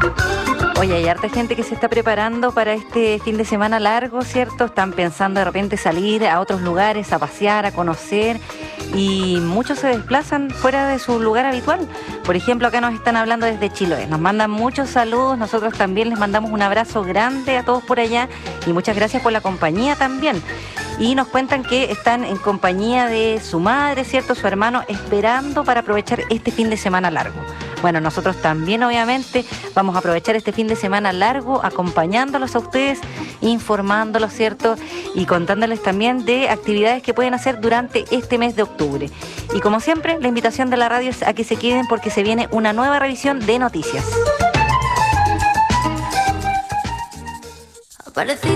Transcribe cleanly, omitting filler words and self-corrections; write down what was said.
Oye, hay harta gente que se está preparando para este fin de semana largo, ¿cierto? Están pensando de repente salir a otros lugares, a pasear, a conocer, y muchos se desplazan fuera de su lugar habitual. Por ejemplo, acá nos están hablando desde Chiloé, nos mandan muchos saludos, nosotros también les mandamos un abrazo grande a todos por allá y muchas gracias por la compañía también. Y nos cuentan que están en compañía de su madre, ¿cierto? Su hermano, esperando para aprovechar este fin de semana largo. Bueno, nosotros también obviamente vamos a aprovechar este fin de semana largo acompañándolos a ustedes, informándolos, ¿cierto? Y contándoles también de actividades que pueden hacer durante este mes de octubre. Y como siempre, la invitación de la radio es a que se queden porque se viene una nueva revisión de noticias.